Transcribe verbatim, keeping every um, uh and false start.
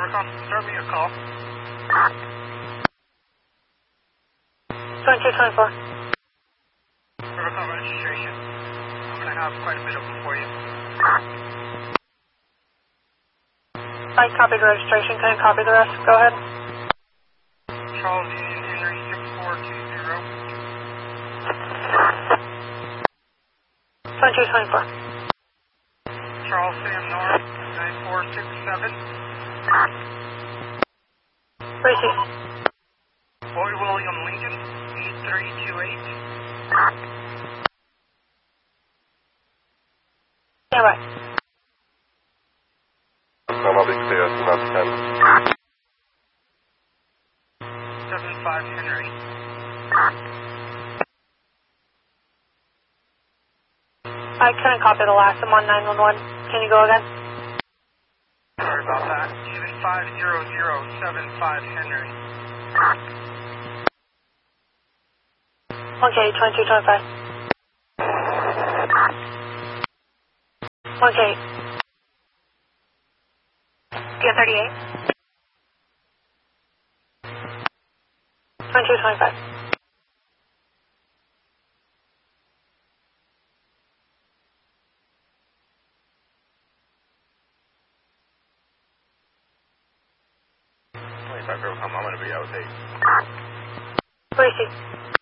Rivercom, start me a call. twenty-two twenty-four. Rivercom registration. I'm going to have quite a bit of them for you. I copied registration. Can I copy the rest? Go ahead. Charles Union Henry six four two zero. twenty-two twenty-four. Charles Sam Norris nine four six seven. Receive. Boy William Lincoln eight three two eight. Stand by. I'll be clear as not ten. seven five Henry. I couldn't copy the last. I'm on nine one one. Can you go again? Sorry about that. seven five zero zero seven five Henry. one K, twenty-two twenty-five. one K. Do you have thirty-eight? twenty-two twenty-five. twenty-five Rivercom, I'm going to be out eight. Receive.